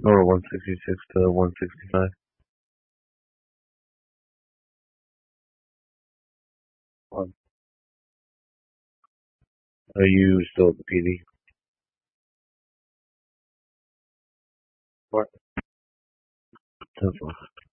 Or 166 to 165. Are you still at the PD? What? That's all.